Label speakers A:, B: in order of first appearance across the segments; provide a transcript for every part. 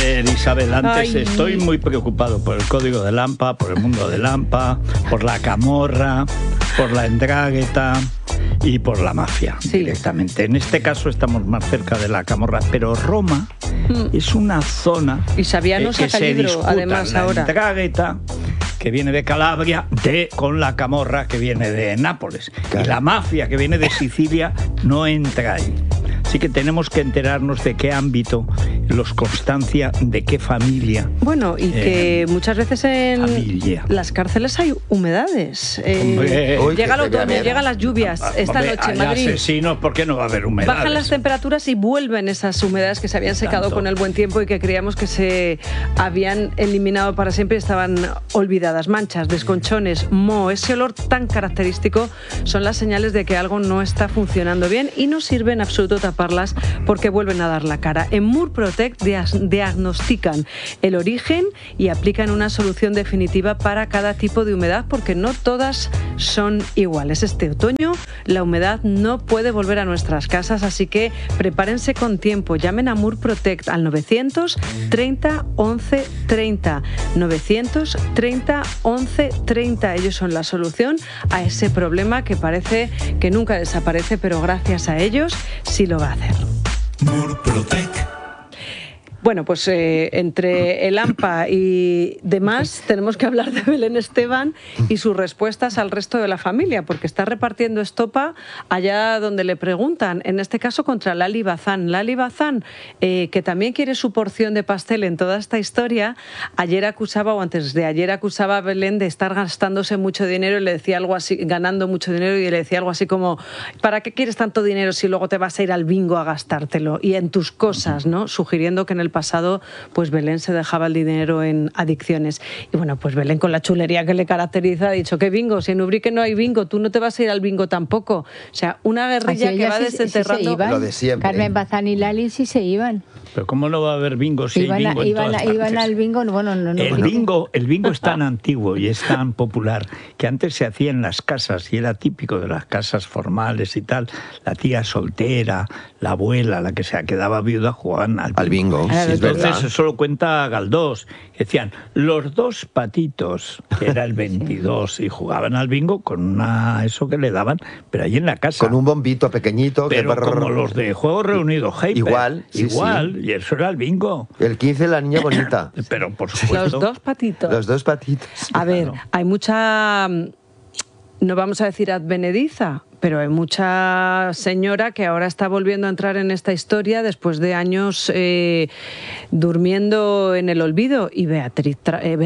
A: ver, Isabel, antes
B: Ay.
A: estoy muy preocupado por el código de Lampa, por el mundo de Lampa, por la camorra, por la Ndrangheta y por la mafia directamente. En este caso estamos más cerca de la camorra, pero Roma es una zona
B: Y Saviano
A: que
B: saca
A: se
B: libro,
A: disputa
B: además,
A: la
B: ahora.
A: Ndrangheta, que viene de Calabria, con la camorra que viene de Nápoles.
C: Claro.
A: Y la mafia que viene de Sicilia no entra ahí. Así que tenemos que enterarnos de qué ámbito, los Constancia, de qué familia.
B: Bueno, y que muchas veces en
A: familia.
B: las cárceles hay humedades.
A: Hombre.
C: Uy,
B: Llega el
C: que debe
B: otoño,
C: haber.
B: llegan las lluvias. Esta
A: Hombre,
B: noche en
A: hay
B: Madrid
A: asesinos, ¿por qué no va a haber humedades?
B: bajan las temperaturas y vuelven esas humedades que se habían secado
A: Tanto.
B: con el buen tiempo y que creíamos que se habían eliminado para siempre y estaban olvidadas. Manchas, desconchones, moho, ese olor tan característico son las señales de que algo no está funcionando bien y no sirve en absoluto taparlas porque vuelven a dar la cara. En Murprotec diagnostican el origen y aplican una solución definitiva para cada tipo de humedad porque no todas son iguales. Este otoño la humedad no puede volver a nuestras casas, así que prepárense con tiempo. Llamen a Murprotec al 930 11 30. 930 11 30. Ellos son la solución a ese problema que parece que nunca desaparece, pero gracias a ellos sí lo va a hacer.
D: Murprotec.
B: Bueno, pues entre el AMPA y demás tenemos que hablar de Belén Esteban y sus respuestas al resto de la familia, porque está repartiendo estopa allá donde le preguntan, en este caso contra Lali Bazán. Lali Bazán, que también quiere su porción de pastel en toda esta historia, ayer acusaba, o antes de ayer acusaba a Belén de estar gastándose mucho dinero y le decía algo así, ganando mucho dinero, y le decía algo así como, ¿para qué quieres tanto dinero si luego te vas a ir al bingo a gastártelo? Y en tus cosas, ¿no? Sugiriendo que en el pasado pues Belén se dejaba el dinero en adicciones. Y bueno, pues Belén, con la chulería que le caracteriza, ha dicho, ¿qué bingo? Si en Ubrique no hay bingo, tú no te vas a ir al bingo tampoco. O sea, una guerrilla que va desenterrando...
C: Lo de siempre.
E: Carmen Bazán y Lali sí se iban.
A: Pero ¿cómo no va a haber bingo si hay bingo en todas partes?
E: Iban al bingo, bueno, no.
A: El bingo es tan antiguo y es tan popular que antes se hacía en las casas y era típico de las casas formales y tal. La tía soltera, la abuela, la que se quedaba viuda, jugaban al bingo.
C: Sí, es verdad.
A: Entonces eso lo cuenta Galdós. Decían, los dos patitos, que era el 22, y jugaban al bingo con eso que le daban, pero ahí en la casa.
C: Con un bombito pequeñito.
A: Pero como los de Juegos Reunidos, Hyper.
C: Igual, sí,
A: y eso era el bingo.
C: El 15, la niña bonita.
A: Pero por supuesto.
B: Los dos patitos.
C: Los dos patitos.
B: A ver, hay mucha, no vamos a decir advenediza, pero hay mucha señora que ahora está volviendo a entrar en esta historia después de años durmiendo en el olvido. Y Beatriz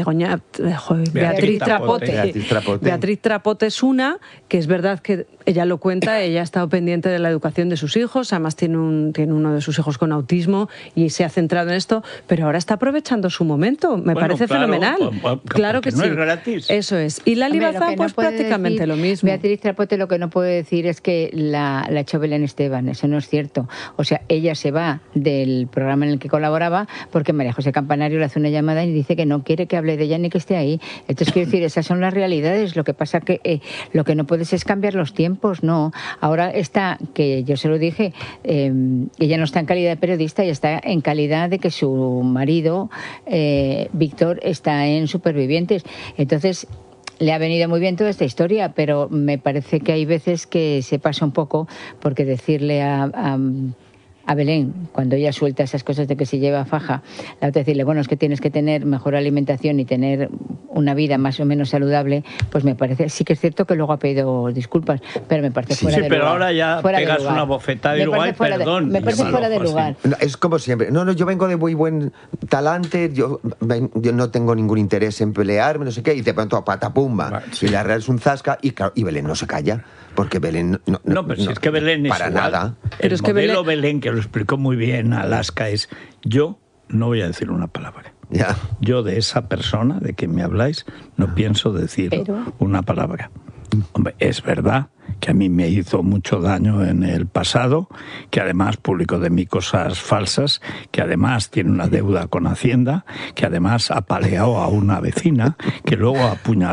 B: Trapote. Beatriz Trapote es una, que es verdad que ella lo cuenta, ella ha estado pendiente de la educación de sus hijos, además tiene uno de sus hijos con autismo y se ha centrado en esto, pero ahora está aprovechando su momento. Me parece fenomenal. Claro que
A: no
B: sí.
A: es gratis.
B: Eso es. Y Lali Bazán, pues prácticamente lo mismo.
E: Beatriz Trapote lo que no puede decir es que la echó Belén Esteban, eso no es cierto. O sea, ella se va del programa en el que colaboraba porque María José Campanario le hace una llamada y dice que no quiere que hable de ella ni que esté ahí. Entonces, quiero decir, esas son las realidades. Lo que pasa que lo que no puedes es cambiar los tiempos, no. Ahora está, que yo se lo dije, ella no está en calidad de periodista, ella está en calidad de que su marido, Víctor, está en Supervivientes. Entonces, le ha venido muy bien toda esta historia, pero me parece que hay veces que se pasa un poco, porque decirle a Belén, cuando ella suelta esas cosas de que se lleva faja, la otra decirle, bueno, es que tienes que tener mejor alimentación y tener una vida más o menos saludable, pues me parece, sí que es cierto que luego ha pedido disculpas, pero me parece fuera de lugar.
A: Sí, pero ahora ya pegas una bofetada y luego hay perdón.
E: Me parece fuera de lugar.
C: No, es como siempre. No, yo vengo de muy buen talante, yo no tengo ningún interés en pelearme, no sé qué, y de pronto patapumba. Sí. Y la real es un zasca y Belén no se calla. Porque Belén
A: no, pero si es que Belén es
C: para
A: igual.
C: nada.
A: El modelo Belén, que lo explicó muy bien Alaska, es yo no voy a decir una palabra.
C: Ya.
A: Yo de esa persona de que me habláis no pienso decir una palabra. Hombre, es verdad que a mí me hizo mucho daño en el pasado, que además publicó de mí cosas falsas, que además tiene una deuda con Hacienda, que además apaleó a una vecina, que luego apuñaló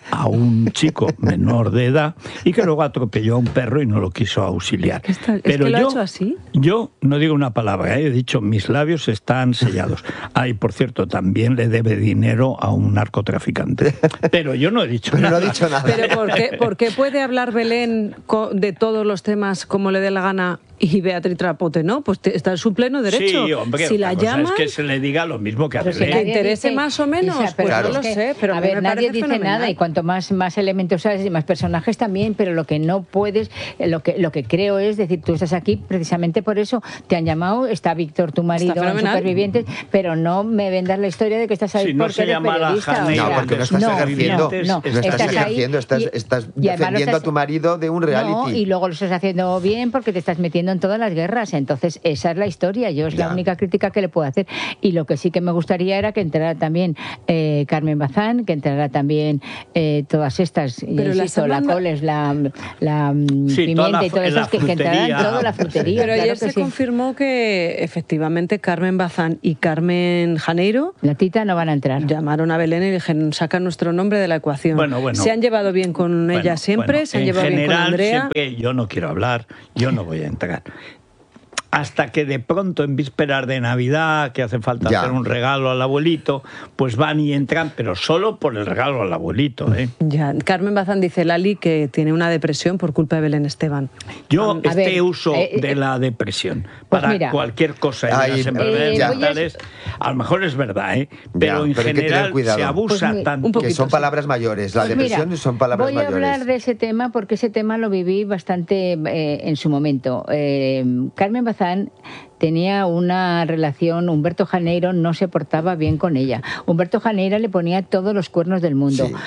A: a un chico menor de edad y que luego atropelló a un perro y no lo quiso auxiliar.
B: Pero lo ha hecho así.
A: Yo no digo una palabra, he dicho, mis labios están sellados. Y por cierto, también le debe dinero a un narcotraficante. Pero yo no he dicho nada.
C: No he dicho nada.
B: Pero ¿por qué puede hablar Belén de todos los temas como le dé la gana y Beatriz Trapote no? Pues está en su pleno derecho.
A: Sí, hombre,
B: si la llama,
A: es que se le diga lo mismo que a
E: Pero si
A: Belén.
B: que interese
E: dice,
B: más o menos,
E: Isa,
B: pues
C: claro.
B: no lo sé. Pero
E: a
B: mí
E: ver,
B: me
E: nadie
B: parece
E: dice
B: fenomenal.
E: nada y cuanto más elementos sabes y más personajes también, pero lo que no puedes, lo que creo es decir, tú estás aquí precisamente por eso, te han llamado, está Víctor, tu marido, en
B: fenomenal.
E: Supervivientes, pero no me vendas la historia de que estás ahí
A: Si no
E: porque
A: se
E: eres
A: llama la
E: periodista.
A: Jane,
C: No, porque no estás ejerciendo,
E: no
C: estás ejerciendo, estás
E: y además lo
C: defendiendo
E: estás-
C: a tu marido de un reality.
E: No, y luego lo estás haciendo bien porque te estás metiendo en todas las guerras. Entonces, esa es la historia. Yo es la
C: Ya.
E: única crítica que le puedo hacer. Y lo que sí que me gustaría era que entrara también Carmen Bazán, que entrara también todas estas,
B: Pero
E: insisto,
B: las
E: la
B: manda-
E: Coles, la
A: Sí,
E: Pimienta
A: toda
E: y todas
A: la
E: esas, que entraran
A: frutería.
E: toda la frutería.
B: Pero
E: claro
B: ayer
E: que
B: se
E: sí.
B: confirmó que efectivamente Carmen Bazán y Carmen Janeiro
E: La tita no van a entrar.
B: llamaron a Belén y le dijeron, saca nuestro nombre de la ecuación.
A: Bueno.
B: Se han llevado bien con ella siempre, se han llevado bien con Andrea.
A: Siempre, yo no quiero hablar, yo no voy a entrar. Hasta que de pronto en vísperas de Navidad, que hace falta
C: Ya.
A: hacer un regalo al abuelito, pues van y entran, pero solo por el regalo al abuelito, ¿eh?
B: Ya, Carmen Bazán dice Lali que tiene una depresión por culpa de Belén Esteban.
A: Yo
E: A ver,
A: uso de la depresión
E: pues
A: para
E: mira,
A: cualquier cosa en
C: Ay,
A: las enfermedades
C: ya.
A: mentales, a lo mejor es verdad, ¿eh? Pero
C: Ya,
A: en
C: pero hay que tener
A: general
C: cuidado.
A: se abusa
E: Pues
A: tanto.
B: un
C: Que
B: poquito,
C: son
B: sí.
C: palabras mayores. La
E: Pues
C: depresión
E: mira,
C: son palabras
E: voy a
C: mayores.
E: hablar de ese tema porque ese tema lo viví bastante en su momento. Carmen Bazán tenía una relación, Humberto Janeiro no se portaba bien con ella. Humberto Janeiro le ponía todos los cuernos del mundo.
C: Sí.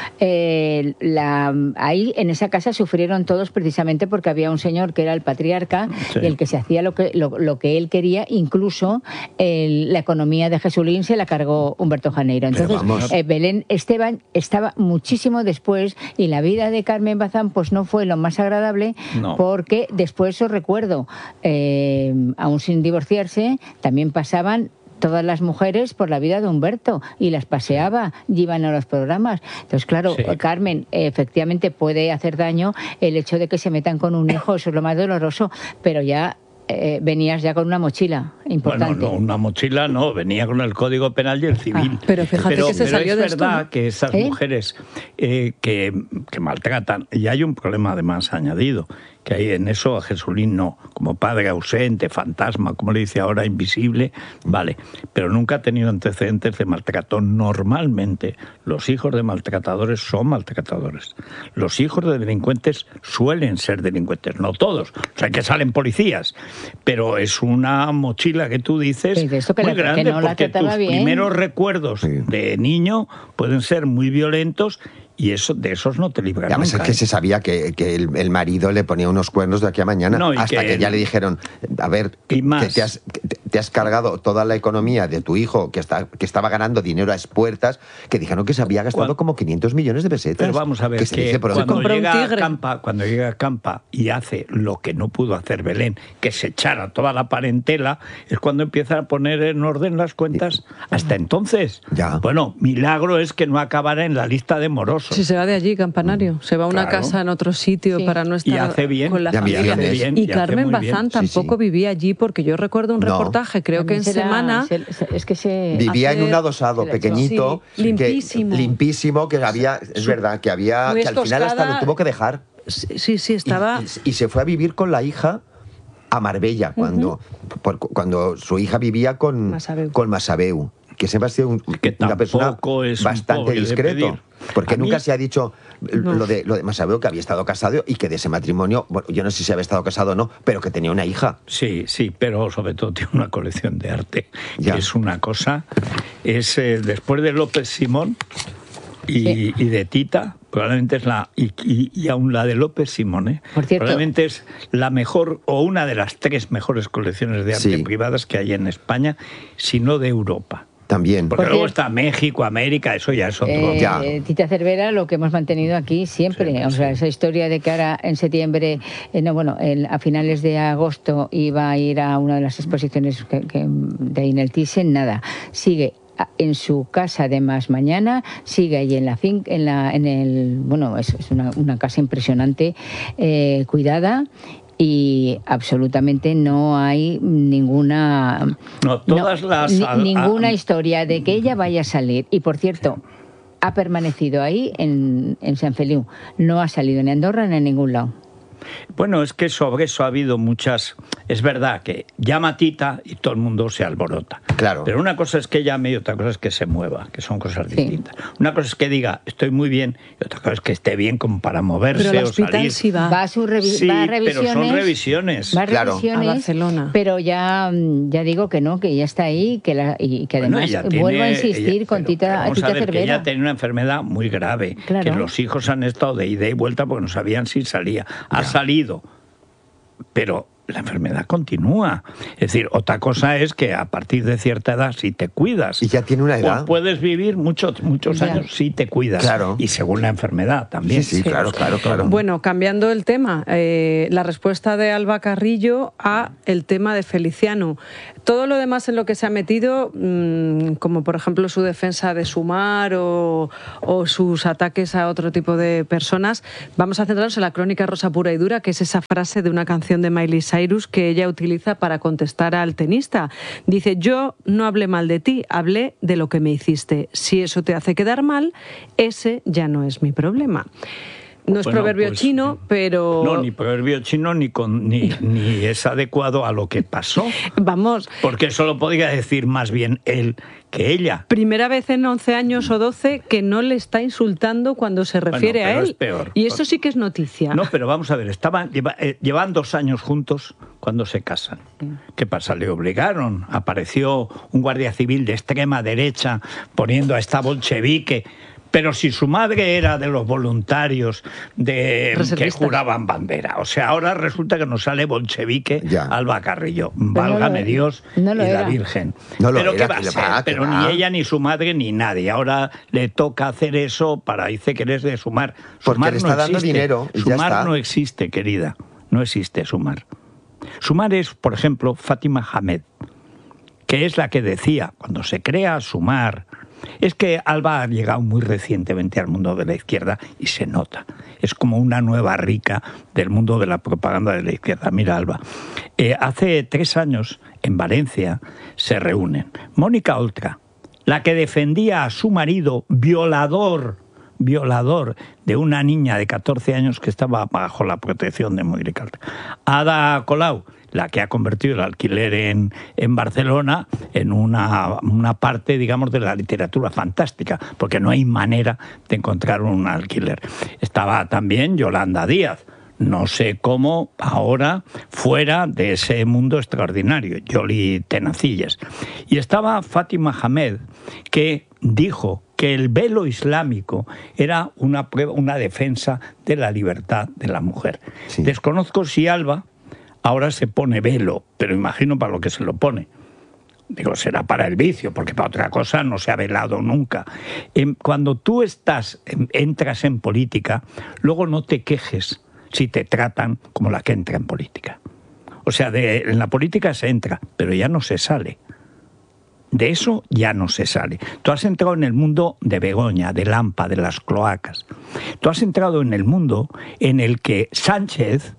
E: Ahí en esa casa sufrieron todos precisamente porque había un señor que era el patriarca
A: Sí.
E: y el que se hacía lo que él quería, incluso la economía de Jesulín se la cargó Humberto Janeiro.
C: Pero
E: Entonces,
C: vamos.
E: Belén Esteban estaba muchísimo después y la vida de Carmen Bazán pues no fue lo más agradable
A: No.
E: porque después os recuerdo, aún sin divorciarse, también pasaban todas las mujeres por la vida de Humberto y las paseaba y iban a los programas. Entonces, claro,
A: Sí.
E: Carmen, efectivamente puede hacer daño el hecho de que se metan con un hijo, eso es lo más doloroso, pero ya venías ya con una mochila importante.
A: Bueno, no, una mochila no, venía con el Código Penal y el Civil.
B: Pero fíjate que se salió
A: es
B: de esto,
A: verdad
B: ¿no?
A: que esas mujeres que maltratan, y hay un problema además añadido, que hay en eso a Jesulín no, como padre ausente, fantasma, como le dice ahora, invisible, vale, pero nunca ha tenido antecedentes de maltrato. Normalmente los hijos de maltratadores son maltratadores. Los hijos de delincuentes suelen ser delincuentes, no todos, o sea que salen policías, pero es una mochila que tú dices
E: Sí, de esto que
A: muy
E: la- que
A: grande,
E: no la
A: porque
E: trataba
A: tus
E: bien.
A: primeros recuerdos
C: Sí.
A: de niño pueden ser muy violentos y de esos no te libras
C: Además
A: nunca.
C: es que
A: ¿eh?
C: se sabía que el marido le ponía unos cuernos de aquí a mañana,
A: No, y
C: hasta
A: que-
C: que ya le dijeron, a ver,
A: Y más.
C: que te has cargado toda la economía de tu hijo, que estaba ganando dinero a expuertas, que dijeron que se había gastado
A: Cuando-
C: como 500 millones de pesetas.
A: Pero vamos a ver
C: que se dice
A: que
C: pronto.
A: cuando
B: compró un
A: llega,
B: tigre.
A: cuando llega a Campa y hace lo que no pudo hacer Belén, que se echara toda la parentela, es cuando empieza a poner en orden las cuentas. Hasta entonces,
C: Ya.
A: bueno, milagro es que no acabara en la lista de morosos.
B: Si se va de allí, Campanario, se va a una
A: Claro.
B: casa en otro sitio
E: Sí.
B: para no estar
A: Y hace bien,
B: con la
C: Ya,
B: familia.
C: millones.
A: bien,
B: Y
A: y hace
B: Carmen
A: muy bien.
B: Bazán
C: Sí,
B: tampoco
C: sí.
B: vivía allí, porque yo recuerdo un
C: No.
B: reportaje, creo que en
E: También
B: Semana...
E: es que se...
C: Vivía en
B: hace-
C: un adosado
E: se la echó.
C: pequeñito,
B: Sí, limpísimo.
C: limpísimo, que había, es verdad, que había,
B: muy
C: que al final hasta
B: estoscada.
C: lo tuvo que dejar.
B: Sí, estaba...
C: Y se fue a vivir con la hija a Marbella, cuando su hija vivía con
B: Masabeu.
C: Masabeu, que siempre ha sido
A: Que
C: una persona
A: tampoco es un
C: bastante
A: pobre de
C: discreto.
A: pedir.
C: Porque
A: A mí-
C: nunca se ha dicho lo de Masabeu, que había estado casado y que de ese matrimonio, bueno, yo no sé si había estado casado o no, pero que tenía una hija.
A: Sí, pero sobre todo tiene una colección de arte,
C: Ya.
A: que es una cosa, es después de López Simón y de Tita, probablemente es y aún la de López Simón,
E: Por cierto,
A: probablemente es la mejor o una de las 3 mejores colecciones de arte
C: Sí.
A: privadas que hay en España, si no de Europa.
C: También.
A: Porque
E: Por
A: luego
E: cierto,
A: está México, América, eso ya es otro.
C: Ya.
E: Tita Cervera, lo que hemos mantenido aquí siempre,
A: Siempre,
E: o sea,
A: sí.
E: esa historia de que ahora en septiembre, a finales de agosto iba a ir a una de las exposiciones de ahí en el Thyssen, nada, sigue en su casa, además, mañana, sigue ahí en la finca, bueno, es una casa impresionante, cuidada. Y absolutamente no hay ninguna ninguna historia de que ella vaya a salir. Y por cierto, ha permanecido ahí en Sant Feliu, no ha salido ni a Andorra ni a ningún lado.
A: Bueno, es que sobre eso ha habido muchas... Es verdad que llama Tita y todo el mundo se alborota.
C: Claro.
A: Pero una cosa es que llame y otra cosa es que se mueva, que son cosas distintas. Una cosa es que diga, estoy muy bien, y otra cosa es que esté bien como para moverse
B: pero
A: o salir.
B: Sí va.
E: Va a revisiones.
A: Pero son revisiones.
E: Va a
C: Claro.
E: revisiones,
B: a Barcelona.
E: Pero ya digo que no, que ya está ahí, y que además vuelvo a insistir con Tita
A: Cervera. Que ella
E: Cervera.
A: tenía una enfermedad muy grave,
E: Claro.
A: que los hijos han estado de ida y vuelta porque no sabían si salía. Ha salido, pero la enfermedad continúa. Es decir, otra cosa es que a partir de cierta edad, si te cuidas...
C: Y ya tiene una edad.
A: Pues puedes vivir muchos años si te cuidas.
C: Claro.
A: Y según la enfermedad también.
C: Sí, claro.
B: Bueno, cambiando el tema, la respuesta de Alba Carrillo a el tema de Feliciano. Todo lo demás en lo que se ha metido, como por ejemplo su defensa de Sumar o sus ataques a otro tipo de personas, vamos a centrarnos en la crónica rosa pura y dura, que es esa frase de una canción de Miley Cyrus que ella utiliza para contestar al tenista. Dice, yo no hablé mal de ti, hablé de lo que me hiciste. Si eso te hace quedar mal, ese ya no es mi problema. No es proverbio chino, pero...
A: No, ni proverbio chino ni es adecuado a lo que pasó.
B: Vamos.
A: Porque eso lo podría decir más bien él que ella.
B: Primera vez en 11 años o 12 que no le está insultando cuando se refiere a él.
A: Es peor.
B: Y eso sí que es noticia.
A: No, pero vamos a ver, llevan 2 años juntos cuando se casan. ¿Qué pasa? Le obligaron. Apareció un guardia civil de extrema derecha poniendo a esta bolchevique. Pero si su madre era de los voluntarios que juraban bandera. O sea, ahora resulta que nos sale bolchevique Alba Carrillo. Válgame Dios y la Virgen. Pero ¿qué va a ser? Pero ni ella, ni su madre, ni nadie. Ahora le toca hacer eso dice que eres de Sumar.
C: Porque le está dando dinero y ya está.
A: Sumar no existe, querida. No existe Sumar. Sumar es, por ejemplo, Fátima Hamed, que es la que decía, cuando se crea Sumar... Es que Alba ha llegado muy recientemente al mundo de la izquierda y se nota. Es como una nueva rica del mundo de la propaganda de la izquierda. Mira, Alba, hace 3 años en Valencia se reúnen Mónica Oltra, la que defendía a su marido violador de una niña de 14 años que estaba bajo la protección de Mónica Oltra. Ada Colau, la que ha convertido el alquiler en Barcelona en una parte, digamos, de la literatura fantástica, porque no hay manera de encontrar un alquiler. Estaba también Yolanda Díaz, no sé cómo ahora fuera de ese mundo extraordinario, Yoli Tenacillas. Y estaba Fátima Hamed, que dijo que el velo islámico era una defensa de la libertad de la mujer. Sí. Desconozco si Alba ahora se pone velo, pero imagino para lo que se lo pone. Digo, será para el vicio, porque para otra cosa no se ha velado nunca. Cuando tú entras en política, luego no te quejes si te tratan como la que entra en política. O sea, en la política se entra, pero ya no se sale. De eso ya no se sale. Tú has entrado en el mundo de Begoña, de Lampa, de las cloacas. Tú has entrado en el mundo en el que Sánchez,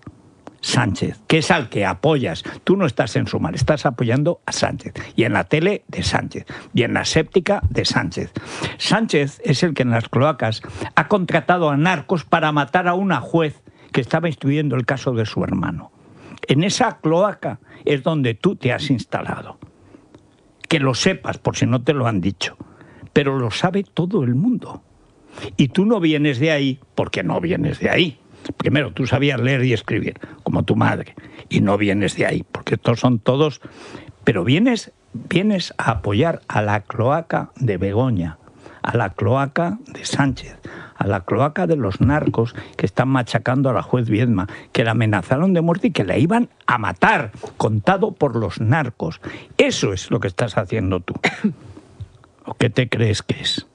A: que es al que apoyas, tú no estás en Sumar, estás apoyando a Sánchez. Y en la tele de Sánchez. Y en la séptica de Sánchez. Sánchez es el que en las cloacas ha contratado a narcos para matar a una juez que estaba instruyendo el caso de su hermano. En esa cloaca es donde tú te has instalado. Que lo sepas, por si no te lo han dicho. Pero lo sabe todo el mundo. Y tú no vienes de ahí porque no vienes de ahí. Primero, tú sabías leer y escribir, como tu madre. Y no vienes de ahí, porque estos son todos... Pero vienes a apoyar a la cloaca de Begoña, a la cloaca de Sánchez, a la cloaca de los narcos que están machacando a la juez Viedma, que la amenazaron de muerte y que la iban a matar, contado por los narcos. Eso es lo que estás haciendo tú. ¿O qué te crees que es?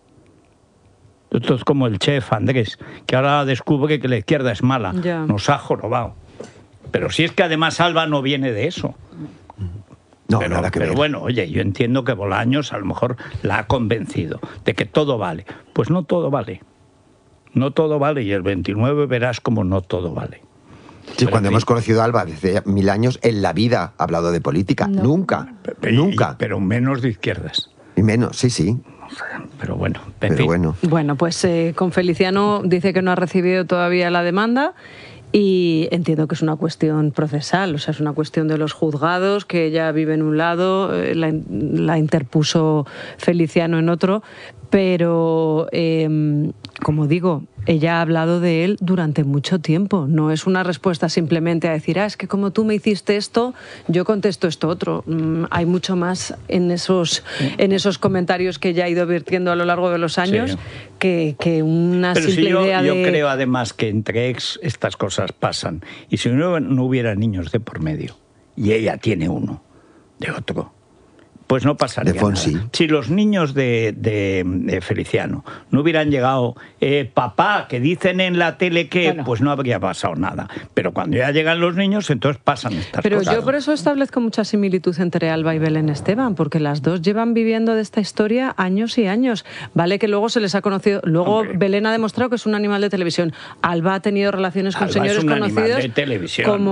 A: Esto es como el chef Andrés, que ahora descubre que la izquierda es mala. Ya. Nos ha jorobado. Pero si es que además Alba no viene de eso.
C: No, nada que ver.
A: Pero bueno, oye, yo entiendo que Bolaños a lo mejor la ha convencido de que todo vale. Pues no todo vale. No todo vale, y el 29 verás como no todo vale.
C: Sí,
A: Pero
C: cuando
A: en fin.
C: hemos conocido a Alba desde 1000 años, en la vida ha hablado de política.
E: No.
C: Nunca. Nunca.
A: Pero menos de izquierdas.
C: Y menos, sí.
A: Pero bueno, en
C: Pero
A: fin.
C: bueno.
B: Bueno, pues con Feliciano dice que no ha recibido todavía la demanda y entiendo que es una cuestión procesal, o sea, es una cuestión de los juzgados, que ella vive en un lado, la interpuso Feliciano en otro, pero como digo, ella ha hablado de él durante mucho tiempo. No es una respuesta simplemente a decir, es que como tú me hiciste esto, yo contesto esto otro. Hay mucho más en esos comentarios que ella ha ido vertiendo a lo largo de los años que una
A: Pero
B: simple
A: si yo,
B: idea de...
A: yo creo además que entre ex estas cosas pasan. Y si no hubiera niños de por medio, y ella tiene uno de otro, pues no pasaría
C: De Fonsi.
A: nada. Si los niños de Feliciano no hubieran llegado, papá, que dicen en la tele que,
E: Bueno.
A: pues no habría pasado nada. Pero cuando ya llegan los niños, entonces pasan estas
B: Pero
A: cosas.
B: yo por eso establezco mucha similitud entre Alba y Belén Esteban, porque las dos llevan viviendo de esta historia años y años. Vale que luego se les ha conocido... Luego
A: Hombre.
B: Belén ha demostrado que es un animal de televisión. Alba ha tenido relaciones con
A: Alba es
B: señores
A: un animal
B: conocidos
A: de televisión.
B: como